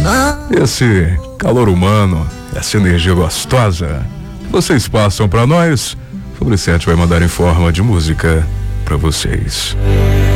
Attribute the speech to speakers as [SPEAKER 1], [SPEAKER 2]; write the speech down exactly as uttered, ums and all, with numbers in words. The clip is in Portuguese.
[SPEAKER 1] Esse calor humano, essa energia gostosa, vocês passam pra nós. Fabricete vai mandar em forma de música pra vocês.